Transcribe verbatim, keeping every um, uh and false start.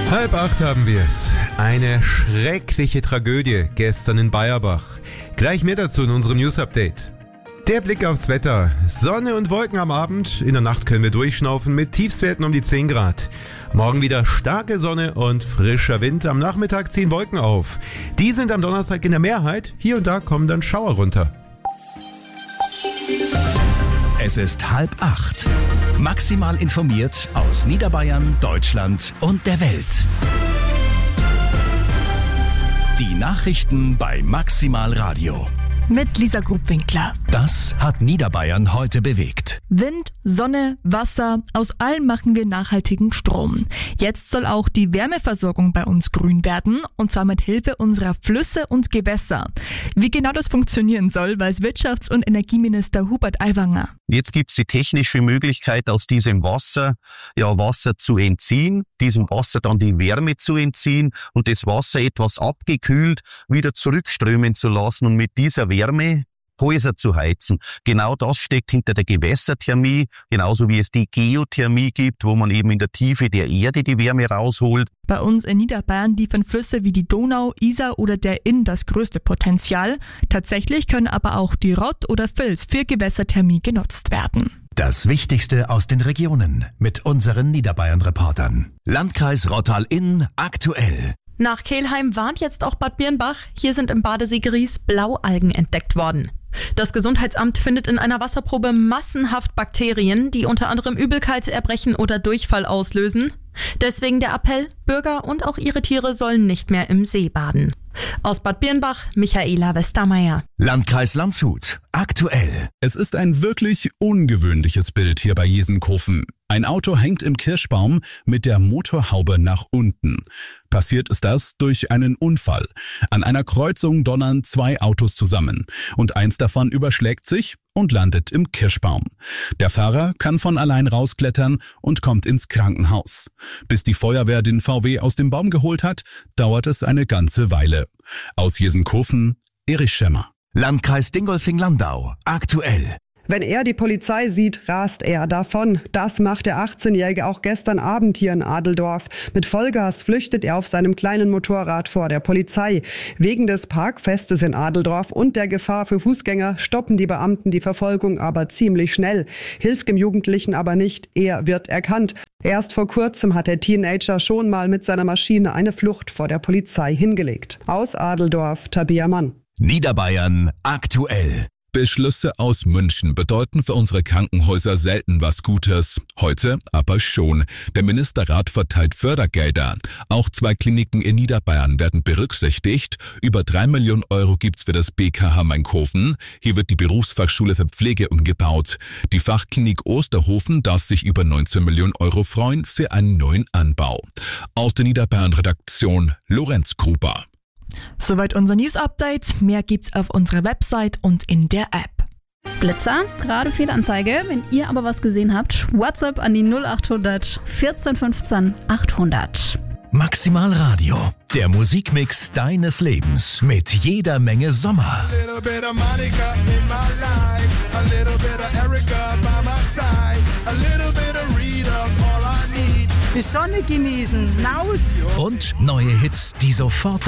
Halb acht haben wir's. Eine schreckliche Tragödie gestern in Bayerbach. Gleich mehr dazu in unserem News-Update. Der Blick aufs Wetter. Sonne und Wolken am Abend. In der Nacht können wir durchschnaufen mit Tiefstwerten um die zehn Grad. Morgen wieder starke Sonne und frischer Wind. Am Nachmittag ziehen Wolken auf. Die sind am Donnerstag in der Mehrheit. Hier und da kommen dann Schauer runter. Es ist halb acht. Maximal informiert aus Niederbayern, Deutschland und der Welt. Die Nachrichten bei Maximal Radio. Mit Lisa Grubwinkler. Das hat Niederbayern heute bewegt. Wind, Sonne, Wasser, aus allem machen wir nachhaltigen Strom. Jetzt soll auch die Wärmeversorgung bei uns grün werden, und zwar mit Hilfe unserer Flüsse und Gewässer. Wie genau das funktionieren soll, weiß Wirtschafts- und Energieminister Hubert Aiwanger. Jetzt gibt es die technische Möglichkeit, aus diesem Wasser ja Wasser zu entziehen, diesem Wasser dann die Wärme zu entziehen und das Wasser etwas abgekühlt wieder zurückströmen zu lassen und mit dieser Wärme Häuser zu heizen. Genau das steckt hinter der Gewässerthermie, genauso wie es die Geothermie gibt, wo man eben in der Tiefe der Erde die Wärme rausholt. Bei uns in Niederbayern liefern Flüsse wie die Donau, Isar oder der Inn das größte Potenzial. Tatsächlich können aber auch die Rott oder Vils für Gewässerthermie genutzt werden. Das Wichtigste aus den Regionen mit unseren Niederbayern-Reportern. Landkreis Rottal-Inn aktuell. Nach Kelheim warnt jetzt auch Bad Birnbach. Hier sind im Badesee Gries Blaualgen entdeckt worden. Das Gesundheitsamt findet in einer Wasserprobe massenhaft Bakterien, die unter anderem Übelkeit, Erbrechen oder Durchfall auslösen. Deswegen der Appell, Bürger und auch ihre Tiere sollen nicht mehr im See baden. Aus Bad Birnbach, Michaela Westermeier. Landkreis Landshut, aktuell. Es ist ein wirklich ungewöhnliches Bild hier bei Jesenkofen. Ein Auto hängt im Kirschbaum mit der Motorhaube nach unten. Passiert ist das durch einen Unfall. An einer Kreuzung donnern zwei Autos zusammen und eins davon überschlägt sich und landet im Kirschbaum. Der Fahrer kann von allein rausklettern und kommt ins Krankenhaus. Bis die Feuerwehr den V W aus dem Baum geholt hat, dauert es eine ganze Weile. Aus Jesenkofen, Erich Schemmer. Landkreis Dingolfing-Landau, aktuell. Wenn er die Polizei sieht, rast er davon. Das macht der achtzehnjährige auch gestern Abend hier in Adeldorf. Mit Vollgas flüchtet er auf seinem kleinen Motorrad vor der Polizei. Wegen des Parkfestes in Adeldorf und der Gefahr für Fußgänger stoppen die Beamten die Verfolgung aber ziemlich schnell. Hilft dem Jugendlichen aber nicht, er wird erkannt. Erst vor kurzem hat der Teenager schon mal mit seiner Maschine eine Flucht vor der Polizei hingelegt. Aus Adeldorf, Tabea Mann. Niederbayern aktuell. Beschlüsse aus München bedeuten für unsere Krankenhäuser selten was Gutes. Heute aber schon. Der Ministerrat verteilt Fördergelder. Auch zwei Kliniken in Niederbayern werden berücksichtigt. Über drei Millionen Euro gibt's für das B K H Mainkofen. Hier wird die Berufsfachschule für Pflege umgebaut. Die Fachklinik Osterhofen darf sich über neunzehn Millionen Euro freuen für einen neuen Anbau. Aus der Niederbayern-Redaktion Lorenz Gruber. Soweit unser News-Update. Mehr gibt's auf unserer Website und in der App. Blitzer, gerade Fehlanzeige. Wenn ihr aber was gesehen habt, WhatsApp an die null acht hundert vierzehn fünfzehn achthundert. Maximal Radio, der Musikmix deines Lebens mit jeder Menge Sommer. Die Sonne genießen, raus. Und neue Hits, die sofort